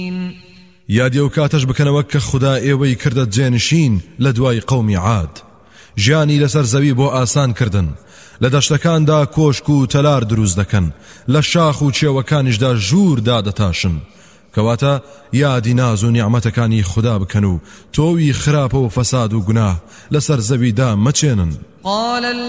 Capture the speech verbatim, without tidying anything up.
یادی ئەو کاتەش بکەنەوە کە خوددا ئێوەی کردە جێنشین لە دوای قەومی عاد، ژیانی لەسەر زەوی بۆ ئاسان کردن، لە دەشتەکاندا کۆشک و تەلار دروست دەکەن، لە شاخ و چێوەکانیشدا ژوور دادەتاشن، کەواتە یادی ناز و نیعمەتەکانی خوددا بکەن و تۆوی خراپە و فەساد و گوناه لەسەر زەویدا مەچێنن.